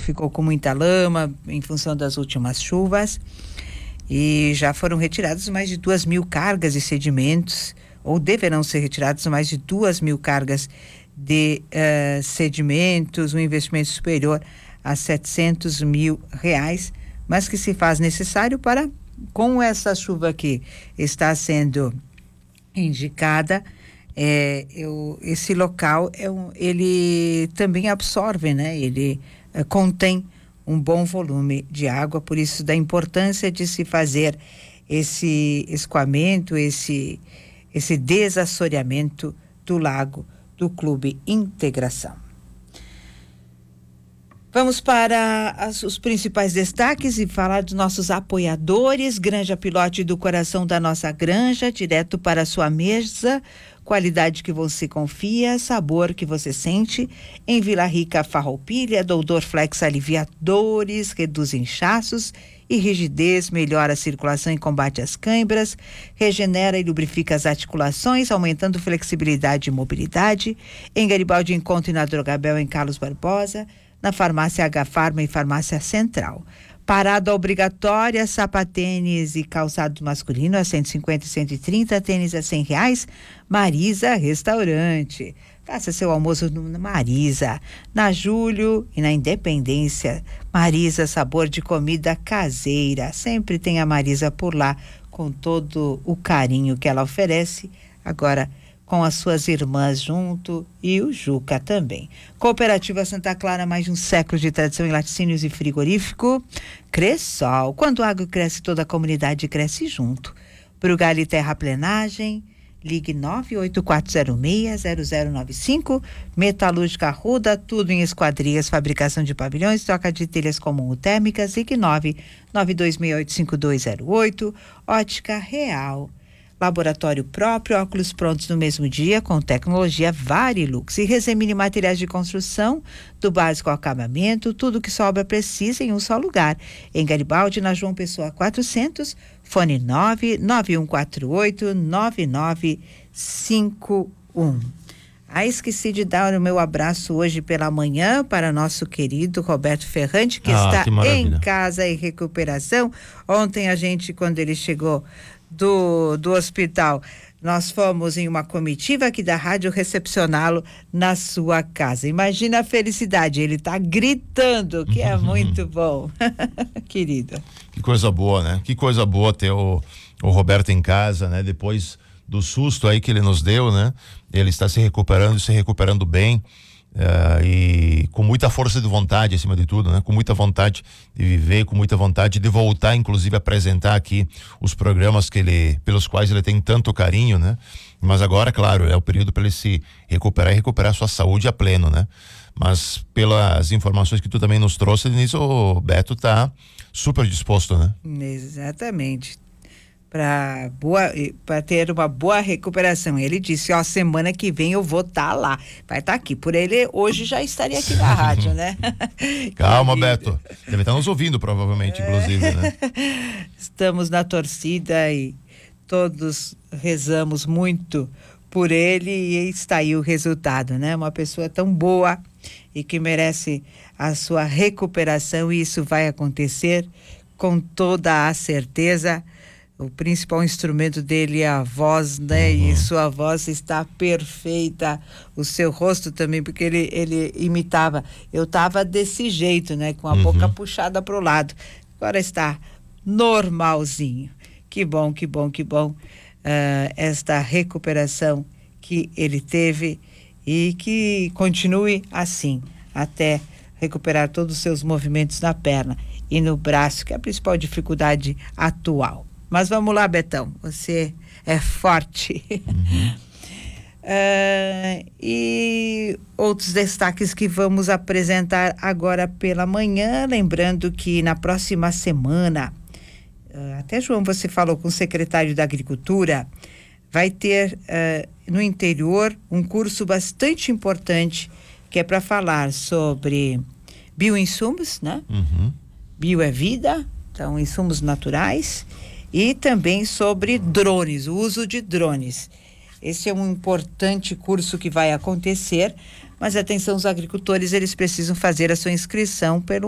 ficou com muita lama em função das últimas chuvas, e já foram retirados mais de 2.000 cargas de sedimentos, ou deverão ser retirados mais de 2.000 cargas de sedimentos, um investimento superior a R$700 mil, mas que se faz necessário para, com essa chuva que está sendo indicada, esse local ele também absorve, né? Ele contém um bom volume de água, por isso da importância de se fazer esse escoamento, esse desassoreamento do lago do Clube Integração. Vamos para os principais destaques e falar dos nossos apoiadores. Granja Pilote, do coração da nossa granja, direto para a sua mesa. Qualidade que você confia, sabor que você sente. Em Vila Rica, Farroupilha, Doutor Flex alivia dores, reduz inchaços e rigidez, melhora a circulação e combate às câimbras, regenera e lubrifica as articulações, aumentando flexibilidade e mobilidade. Em Garibaldi, encontre na Drogabel, em Carlos Barbosa, na Farmácia H Farma e Farmácia Central. Parada obrigatória, sapatênis e calçado masculino a 150 e 130, tênis a R$100. Marisa Restaurante. Faça seu almoço na Marisa, na Júlio e na Independência. Marisa, sabor de comida caseira. Sempre tem a Marisa por lá, com todo o carinho que ela oferece. Agora, com as suas irmãs junto, e o Juca também. Cooperativa Santa Clara, mais de um século de tradição em laticínios e frigorífico. Cressol, quando o agro cresce, toda a comunidade cresce junto. Brugali Terraplenagem, ligue 98406-0095. Metalúrgica Arruda, tudo em esquadrias, fabricação de pavilhões, troca de telhas comum-térmicas, ligue 992685208. Ótica Real, laboratório próprio, óculos prontos no mesmo dia, com tecnologia Varilux. E Resemine Materiais de Construção, do básico ao acabamento, tudo que sua obra precisa em um só lugar. Em Garibaldi, na João Pessoa 400, fone 99148-9951. Esqueci de dar o meu abraço hoje pela manhã para nosso querido Roberto Ferrante, que está em casa em recuperação. Ontem a gente, quando ele chegou do hospital, nós fomos em uma comitiva aqui da rádio recepcioná-lo na sua casa. Imagina a felicidade, ele está gritando, que é muito bom. Querido. Que coisa boa, né? Que coisa boa ter o Roberto em casa, né? Depois do susto aí que ele nos deu, né? Ele está se recuperando bem. E com muita força de vontade, acima de tudo, né? Com muita vontade de viver, com muita vontade de voltar, inclusive a apresentar aqui os programas pelos quais ele tem tanto carinho, né? Mas agora, claro, é o período para ele se recuperar e recuperar sua saúde a pleno, né? Mas pelas informações que tu também nos trouxe, Denise, o Beto tá super disposto, né? Exatamente. Para ter uma boa recuperação. Ele disse, semana que vem eu vou estar lá. Vai estar aqui. Por ele, hoje já estaria aqui na rádio, né? Calma, Beto. Deve estar nos ouvindo, provavelmente, inclusive, né? Estamos na torcida e todos rezamos muito por ele, e está aí o resultado, né? Uma pessoa tão boa e que merece a sua recuperação, e isso vai acontecer com toda a certeza. O principal instrumento dele é a voz, né? E sua voz está perfeita. O seu rosto também, porque ele imitava. Eu tava desse jeito, né? Com a boca puxada pro lado. Agora está normalzinho. Que bom, que bom, que bom. Esta recuperação que ele teve, e que continue assim, até recuperar todos os seus movimentos na perna e no braço, que é a principal dificuldade atual. Mas vamos lá, Betão, você é forte. E outros destaques que vamos apresentar agora pela manhã, lembrando que na próxima semana, até João, você falou com o secretário da Agricultura, vai ter no interior um curso bastante importante, que é para falar sobre bioinsumos, né? Bio é vida, então insumos naturais, e também sobre drones, o uso de drones. Esse é um importante curso que vai acontecer, mas atenção, os agricultores, eles precisam fazer a sua inscrição pelo